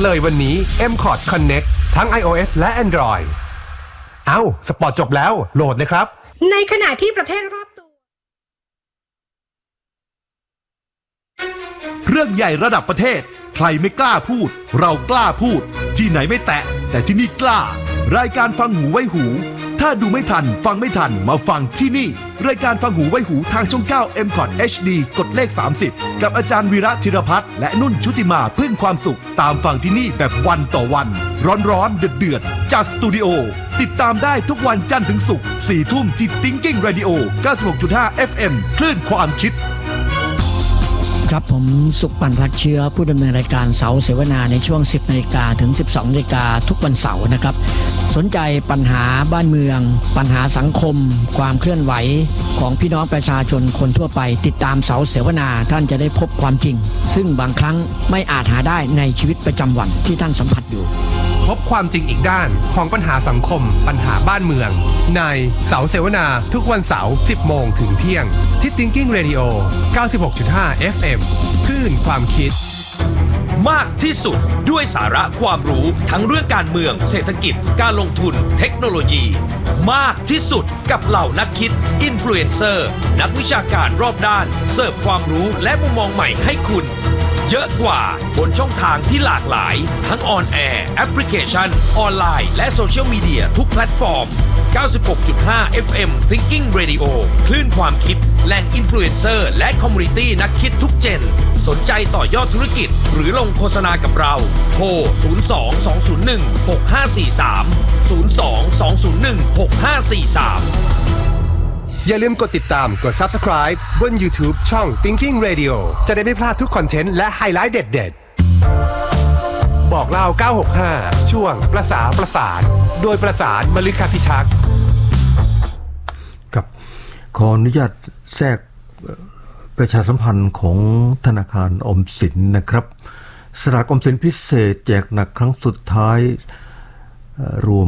เลยวันนี้ M-Cot Connect ทั้ง iOS และ Android สปอร์ตจบแล้วโหลดเลยครับในขณะที่ประเทศรอบตัวเรื่องใหญ่ระดับประเทศใครไม่กล้าพูดเรากล้าพูดที่ไหนไม่แตะแต่ที่นี่กล้ารายการฟังหูไว้หูถ้าดูไม่ทันฟังไม่ทันมาฟังที่นี่รายการฟังหูไว้หูทางช่อง 9 M-Cot HD กดเลข30กับอาจารย์วีระธีรพัฒน์และนุ่นชุติมาพึ่งความสุขตามฟังที่นี่แบบวันต่อวันร้อนๆเดือดๆจากสตูดิโอติดตามได้ทุกวันจันทร์ถึงศุกร์ 4 ทุ่มที่ Thinking Radio 96.5 FM คลื่นความคิดครับผมสุขปันรักเชื้อผู้ดำเนินรายการเสาเสวนาในช่วง 10 นาฬิกาถึง 12 นาฬิกาทุกวันเสาร์นะครับสนใจปัญหาบ้านเมืองปัญหาสังคมความเคลื่อนไหวของพี่น้องประชาชนคนทั่วไปติดตามเสาเสวนาท่านจะได้พบความจริงซึ่งบางครั้งไม่อาจหาได้ในชีวิตประจำวันที่ท่านสัมผัสอยู่พบความจริงอีกด้านของปัญหาสังคมปัญหาบ้านเมืองในเสาเสวนาทุกวันเสาร์ 10 โมงถึงเที่ยงที่ Thinking Radio 96.5 FM คลื่นความคิดมากที่สุดด้วยสาระความรู้ทั้งเรื่องการเมืองเศรษฐกิจการลงทุนเทคโนโลยีมากที่สุดกับเหล่านักคิดอินฟลูเอนเซอร์นักวิชาการรอบด้านเสิร์ฟความรู้และมุมมองใหม่ให้คุณเยอะกว่าบนช่องทางที่หลากหลายทั้งออนแอร์แอปพลิเคชันออนไลน์และโซเชียลมีเดียทุกแพลตฟอร์ม 96.5 FM Thinking Radio คลื่นความคิดแหล่งอินฟลูเอนเซอร์และคอมมูนิตี้นักคิดทุกเจนสนใจต่อยอดธุรกิจหรือลงโฆษณากับเราโทร 02-201-6543 02-201-6543 อย่าลืมกดติดตามกด Subscribe บน YouTube ช่อง Thinking Radio จะได้ไม่พลาดทุกคอนเทนต์และไฮไลท์เด็ดๆบอกเล่า965ช่วงประสานโดยประสานมฤคพิทักษ์กับขออนุญาตแทรกประชาสัมพันธ์ของธนาคารออมสินนะครับสลากออมสินพิเศษแจกหนักครั้งสุดท้ายรวม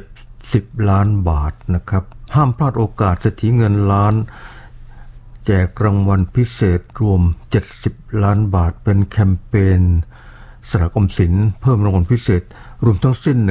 70 ล้านบาทนะครับห้ามพลาดโอกาสเศรษฐีเงินล้านแจกรางวัลพิเศษรวม70 ล้านบาทเป็นแคมเปญสลากออมสินเพิ่มรางวัลพิเศษรวมทั้งสิ้น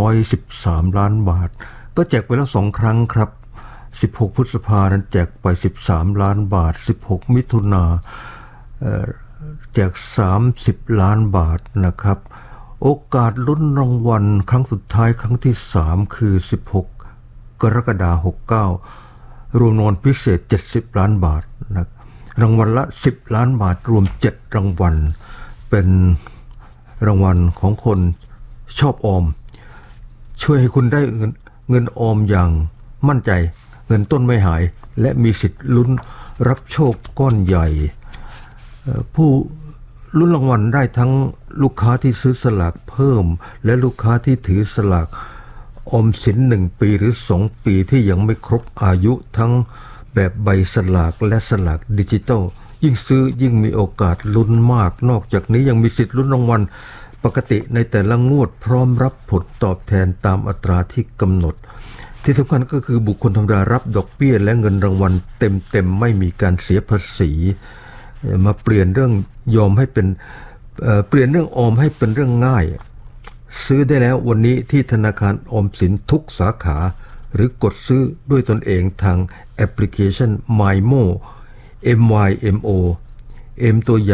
113 ล้านบาทก็แจกไปแล้ว2 ครั้งครับ16 พฤษภาคมนั้นแจกไป13 ล้านบาท16 มิถุนายนแจก30 ล้านบาทนะครับโอกาสลุ้นรางวัลครั้งสุดท้ายครั้งที่3คือ16 กรกฎาคม69รวมรางวัลพิเศษ70 ล้านบาทนะรางวัลละ10 ล้านบาทรวม7 รางวัลเป็นรางวัลของคนชอบออมช่วยให้คุณได้เงินออมอย่างมั่นใจเงินต้นไม่หายและมีสิทธิ์ลุ้นรับโชคก้อนใหญ่ผู้ลุ้นรางวัลได้ทั้งลูกค้าที่ซื้อสลากเพิ่มและลูกค้าที่ถือสลากออมสิน1 ปีหรือ2 ปีที่ยังไม่ครบอายุทั้งแบบใบสลากและสลากดิจิทัลยิ่งซื้อยิ่งมีโอกาสลุ้นมากนอกจากนี้ยังมีสิทธิ์ลุ้นรางวัลปกติในแต่ละงวดพร้อมรับผลตอบแทนตามอัตราที่กำหนดที่สำคัญก็คือบุคคลธรรมดารับดอกเบี้ยและเงินรางวัลเต็มไม่มีการเสียภาษีมาเปลี่ยนเรื่องออมให้เป็นเรื่องง่ายซื้อได้แล้ววันนี้ที่ธนาคารออมสินทุกสาขาหรือกดซื้อด้วยตนเองทางแอปพลิเคชัน MyMo MYMO M ตัวใหญ่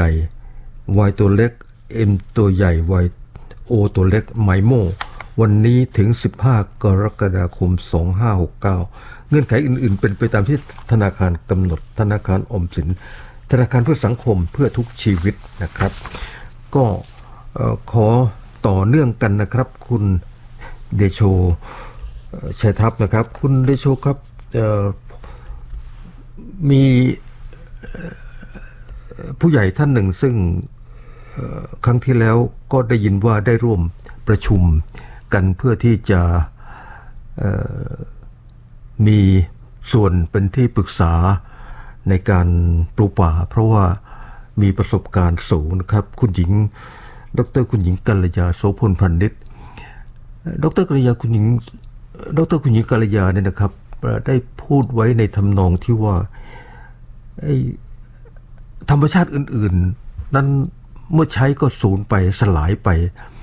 Y ตัวเล็ก M ตัวใหญ่ Y O ตัวเล็ก MyMo วันนี้ถึง15 กรกฎาคม 2569เงื่อนไขอื่นๆเป็นไปตามที่ธนาคารกำหนดธนาคารออมสินธนาคารเพื่อสังคมเพื่อทุกชีวิตนะครับก็ขอต่อเนื่องกันนะครับคุณเดโชชัยทัพนะครับคุณเดโชครับมีผู้ใหญ่ท่านหนึ่งซึ่งครั้งที่แล้วก็ได้ยินว่าได้ร่วมประชุมกันเพื่อที่จะมีส่วนเป็นที่ปรึกษาในการปลูกป่าเพราะว่ามีประสบการณ์สูงนะครับคุณหญิงดร.คุณหญิงกัลยาโสพลพันนิชดร.กัลยาคุณหญิงกัลยาเนี่ยนะครับได้พูดไว้ในทำนองที่ว่าธรรมชาติอื่นๆนั้นเมื่อใช้ก็สูญไปสลายไป